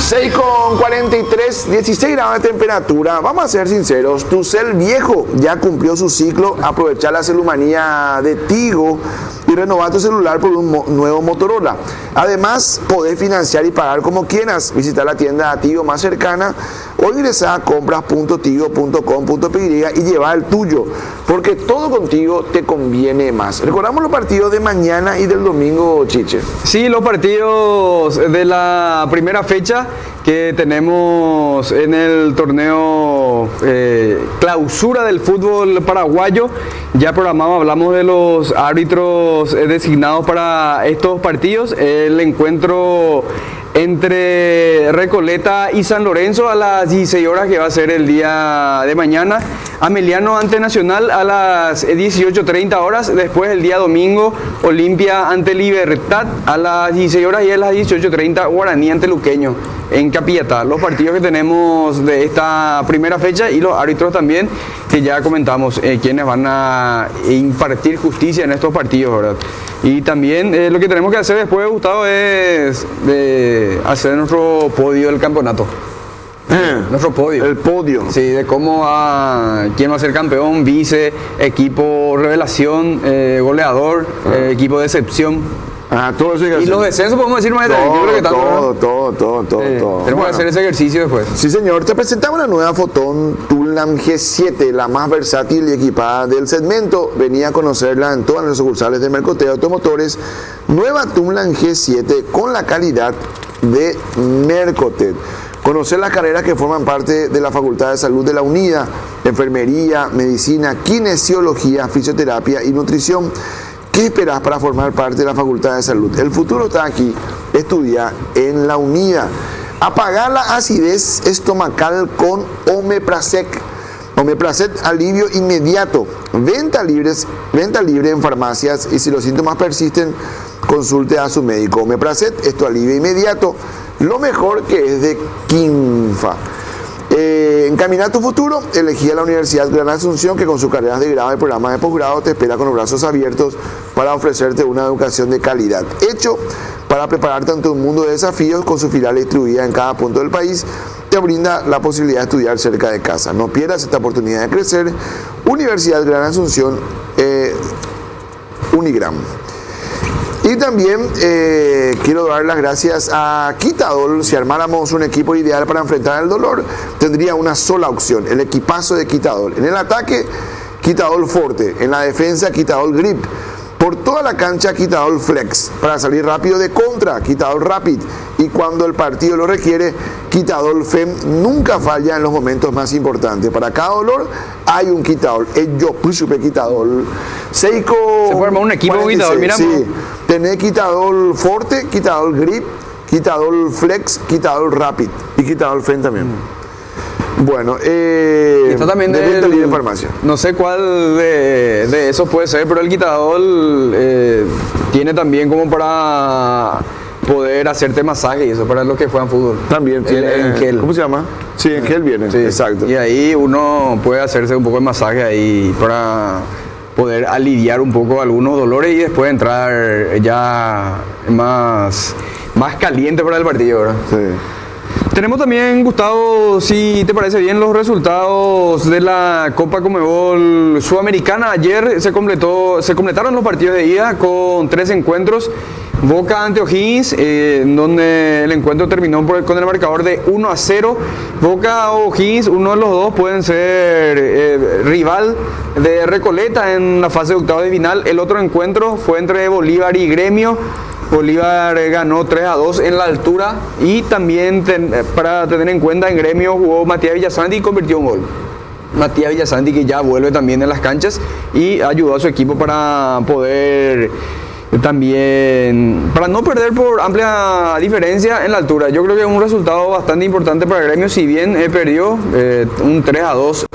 6,43, 16 grados de temperatura. Vamos a ser sinceros, tu cel viejo ya cumplió su ciclo. Aprovechar la celumanía de Tigo y renovar tu celular por un nuevo Motorola. Además, podés financiar y pagar como quieras. Visitar la tienda Tigo más cercana o ingresar a compras.tigo.com.py y llevar el tuyo, porque todo contigo te conviene más. Recordamos los partidos de mañana y del domingo, Chiche. Sí, los partidos de la primera fecha que tenemos en el torneo clausura del fútbol paraguayo. Ya programado, hablamos de los árbitros designados para estos partidos. El encuentro entre Recoleta y San Lorenzo a las 16 horas, que va a ser el día de mañana. Ameliano ante Nacional a las 18:30 horas. Después el día domingo, Olimpia ante Libertad a las 16 horas y a las 18:30 Guaraní ante Luqueño en Capiatá. Los partidos que tenemos de esta primera fecha y los árbitros también, que ya comentamos quienes van a impartir justicia en estos partidos, ¿verdad? Y también lo que tenemos que hacer después, Gustavo, es hacer nuestro podio del campeonato. Nuestro podio. El podio. Sí, de quién va a ser campeón, vice, equipo revelación, goleador, equipo de excepción. Todo eso. Y los descensos podemos decir más todo. Tenemos que hacer ese ejercicio después. Sí, señor. Te presentamos una nueva Fotón Tunlam G7, la más versátil y equipada del segmento. Venía a conocerla en todas las sucursales de Mercoteo Automotores. Nueva Tunlam G7 con la calidad de Mercotet. Conocer las carreras que forman parte de la Facultad de Salud de la UNIDA: enfermería, medicina, kinesiología, fisioterapia y nutrición. ¿Qué esperas para formar parte de la Facultad de Salud? El futuro está aquí. Estudia en la UNIDA. Apagar la acidez estomacal con Omeprazec. Omeprazec, alivio inmediato. Venta libre en farmacias, y si los síntomas persisten, consulte a su médico. Omeprazec es tu alivio inmediato. Lo mejor que es de Kinfa. Encamina tu futuro. Elegí a la Universidad Gran Asunción, que con sus carreras de grado y programas de posgrado te espera con los brazos abiertos para ofrecerte una educación de calidad. Hecho para prepararte ante un mundo de desafíos, con su filial distribuida en cada punto del país, te brinda la posibilidad de estudiar cerca de casa. No pierdas esta oportunidad de crecer. Universidad Gran Asunción, Unigram. Y también quiero dar las gracias a Quitadol. Si armáramos un equipo ideal para enfrentar el dolor, tendría una sola opción: el equipazo de Quitadol. En el ataque, Quitadol Forte. En la defensa, Quitadol Grip. Por toda la cancha, Quitadol Flex. Para salir rápido de contra, Quitadol Rapid. Y cuando el partido lo requiere, Quitadol Fem nunca falla en los momentos más importantes. Para cada dolor hay un Quitadol. Yo supe Quitadol. Seiko. Se forma un equipo con Quitadol, mira. Sí. Tenés Quitadol Forte, Quitadol Grip, Quitadol Flex, Quitadol Rapid y Quitadol Fem también. Bueno, está también de venta libre en farmacia. No sé cuál de esos puede ser, pero el Quitadol tiene también como para poder hacerte masaje, y eso para los que juegan fútbol. También tiene en gel. ¿Cómo se llama? Sí, en gel viene. Sí. Exacto. Y ahí uno puede hacerse un poco de masaje ahí para poder aliviar un poco algunos dolores y después entrar ya más caliente para el partido, ¿verdad? Sí. Tenemos también, Gustavo, si te parece bien, los resultados de la Copa Conmebol Sudamericana. Ayer se completaron los partidos de ida con 3 encuentros. Boca ante O'Higgins, donde el encuentro terminó con el marcador de 1-0. Boca o O'Higgins, uno de los dos pueden ser rival de Recoleta en la fase de octavos de final. El otro encuentro fue entre Bolívar y Gremio. Bolívar ganó 3-2 en la altura, y también para tener en cuenta, en Gremio jugó Matías Villasanti y convirtió un gol. Matías Villasanti, que ya vuelve también en las canchas y ayudó a su equipo para poder también, para no perder por amplia diferencia en la altura. Yo creo que es un resultado bastante importante para Gremio, si bien perdió un 3-2